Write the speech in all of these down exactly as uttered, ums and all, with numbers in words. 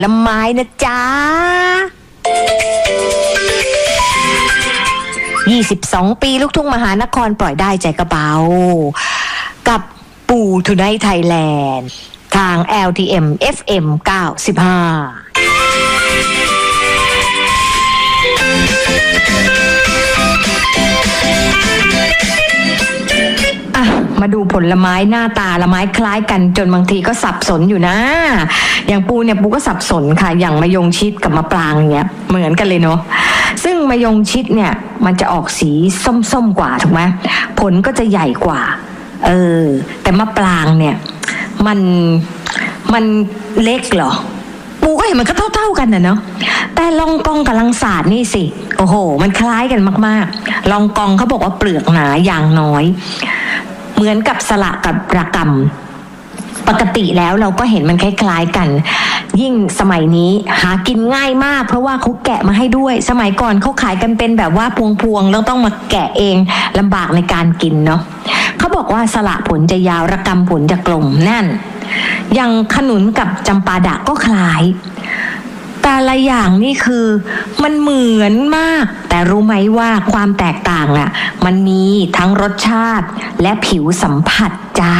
ละไม้นะจ๊ะยี่สิบสองปีลูกทุ่งมหานครปล่อยได้ใจกระเบากับปู่ทูไนท์ไทยแลนด์ทาง แอล ที เอ็ม เอฟ เอ็ม เก้าสิบห้ามาดูผลไม้หน้าตาละไม้คล้ายกันจนบางทีก็สับสนอยู่นะอย่างปูเนี่ยปูก็สับสนค่ะอย่างมะยงชิดกับมะปรางเนี่ยเหมือนกันเลยเนาะซึ่งมะยงชิดเนี่ยมันจะออกสีส้มๆกว่าถูกไหมผลก็จะใหญ่กว่าเออแต่มะปรางเนี่ยมันมันเล็กเหรอปูก็เห็นมันก็เท่าๆกันนะเนาะแต่ลองกองกับลังสาดนี่สิโอ้โหมันคล้ายกันมากๆลองกองเขาบอกว่าเปลือกหนาอย่างน้อยเหมือนกับสละกับระกำปกติแล้วเราก็เห็นมันคล้ายๆกันยิ่งสมัยนี้หากินง่ายมากเพราะว่าเขาแกะมาให้ด้วยสมัยก่อนเขาขายกันเป็นแบบว่าพวงๆแล้วต้องมาแกะเองลำบากในการกินเนาะเขาบอกว่าสละผลจะยาวระกำผลจะกลมนั่นอย่างขนุนกับจำปาดะก็คล้ายแต่ละอย่างนี่คือมันเหมือนมากแต่รู้ไหมว่าความแตกต่างอ่ะมันมีทั้งรสชาติและผิวสัมผัสจ้า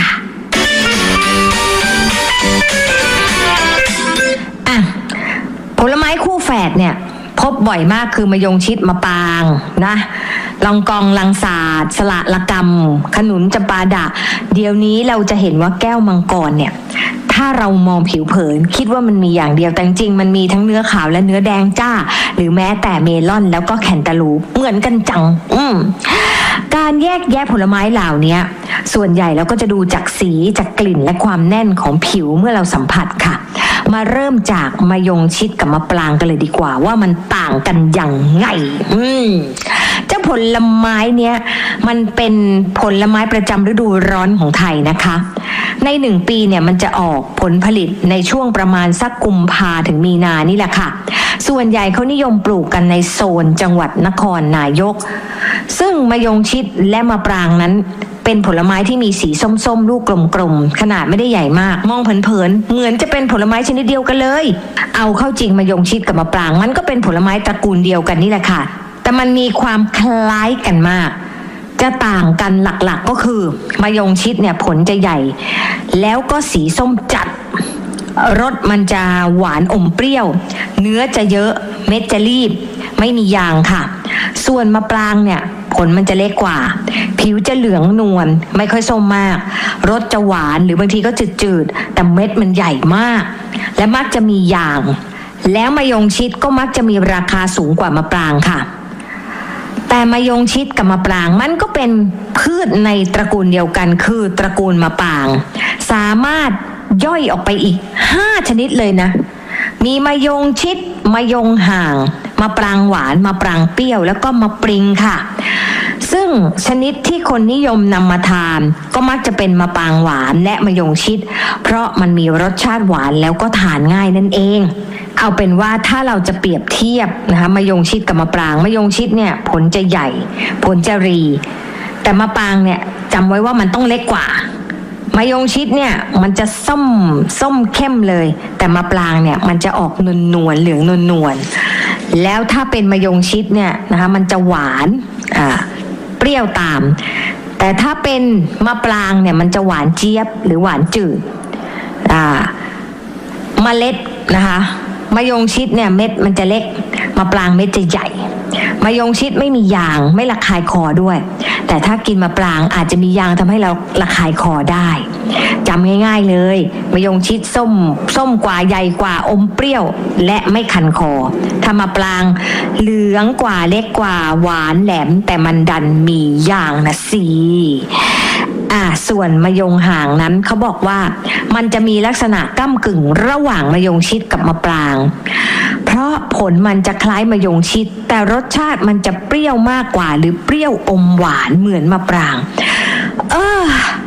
อ่ะผลไม้คู่แฝดเนี่ยพบบ่อยมากคือมะยงชิดมะปรางนะลองกองลังสาดสละละกำขนุนจำปาดะเดี๋ยวนี้เราจะเห็นว่าแก้วมังกรเนี่ยถ้าเรามองผิวเผินคิดว่ามันมีอย่างเดียวแต่จริงมันมีทั้งเนื้อขาวและเนื้อแดงจ้าหรือแม้แต่เมลอนแล้วก็แคนตาลูปเหมือนกันจังอืมการแยกแยะผลไม้เหล่านี้ส่วนใหญ่เราก็จะดูจากสีจากกลิ่นและความแน่นของผิวเมื่อเราสัมผัสค่ะมาเริ่มจากมะยงชิดกับมะปรางกันเลยดีกว่าว่ามันต่างกันอย่างไงอืมเจ้าผลไม้เนี้ยมันเป็นผลไม้ประจำฤดูร้อนของไทยนะคะในหนึ่งปีเนี่ยมันจะออกผลผลิตในช่วงประมาณสักกุมภาถึงมีนานี่แหละค่ะส่วนใหญ่เขานิยมปลูกกันในโซนจังหวัดนครนายกซึ่งมะยงชิดและมะปรางนั้นเป็นผลไม้ที่มีสีส้มๆลูกกลมๆขนาดไม่ได้ใหญ่มากมองเผินๆเหมือนจะเป็นผลไม้ชนิดเดียวกันเลยเอาเข้าจริงมะยงชิดกับมะปรางมันก็เป็นผลไม้ตระกูลเดียวกันนี่แหละค่ะแต่มันมีความคล้ายกันมากจะต่างกันหลักๆก็คือมะยงชิดเนี่ยผลจะใหญ่แล้วก็สีส้มจัดรสมันจะหวานอมเปรี้ยวเนื้อจะเยอะเม็ดจะรีบไม่มียางค่ะส่วนมะปรางเนี่ยผลมันจะเล็กกว่าผิวจะเหลืองนวลไม่ค่อยส้มมากรสจะหวานหรือบางทีก็จืดๆแต่เม็ดมันใหญ่มากและมักจะมียางแล้วมะยงชิดก็มักจะมีราคาสูงกว่ามะปรางค่ะแต่มะยงชิดกับมะปรางมันก็เป็นพืชในตระกูลเดียวกันคือตระกูลมะปรางสามารถย่อยออกไปอีกห้าชนิดเลยนะมีมะยงชิดมะยงห่างมะปรางหวานมะปรางเปรี้ยวแล้วก็มะปริงค่ะซึ่งชนิดที่คนนิยมนำมาทานก็มักจะเป็นมะปรางหวานและมะยงชิดเพราะมันมีรสชาติหวานแล้วก็ทานง่ายนั่นเองเอาเป็นว่าถ้าเราจะเปรียบเทียบนะคะมะยงชิดกับมะปรางมะยงชิดเนี่ยผลจะใหญ่ผลจะรีแต่มะปรางเนี่ยจำไว้ว่ามันต้องเล็กกว่ามะยงชิดเนี่ยมันจะส้มส้มเข้มเลยแต่มะปรางเนี่ยมันจะออกนวลนวลเหลืองนวลนวลแล้วถ้าเป็นมะยงชิดเนี่ยนะคะมันจะหวานอ่าเปรี้ยวตามแต่ถ้าเป็นมะปรางเนี่ยมันจะหวานเจี๊ยบหรือหวานจืดอ่าเมล็ดนะคะมะยงชิดเนี่ยเม็ดมันจะเล็กมะปรางเม็ดจะใหญ่มะยงชิดไม่มียางไม่ระคายคอด้วยแต่ถ้ากินมะปรางอาจจะมียางทำให้เราระคายคอได้จำง่ายๆเลยมะยงชิดส้มส้มกว่าใหญ่กว่าอมเปรี้ยวและไม่คันคอถ้ามะปรางเหลืองกว่าเล็กกว่าหวานแหลมแต่มันดันมียางนะสิอ่าส่วนมะยงห่างนั้นเขาบอกว่ามันจะมีลักษณะก้ำกึ่งระหว่างมะยงชิดกับมะปรางเพราะผลมันจะคล้ายมะยงชิดแต่รสชาติมันจะเปรี้ยวมากกว่าหรือเปรี้ยวอมหวานเหมือนมะปรางเออ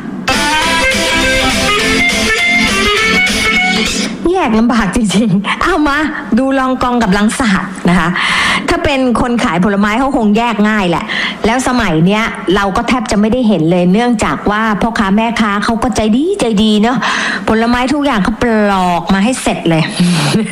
แยกลำบากจริงๆเอามาดูลองกองกับลังสาดนะคะถ้าเป็นคนขายผลไม้เขาคงแยกง่ายแหละแล้วสมัยเนี้ยเราก็แทบจะไม่ได้เห็นเลยเนื่องจากว่าพ่อค้าแม่ค้าเขาก็ใจดีใจดีเนาะผลไม้ทุกอย่างเขาปลอกมาให้เสร็จเลย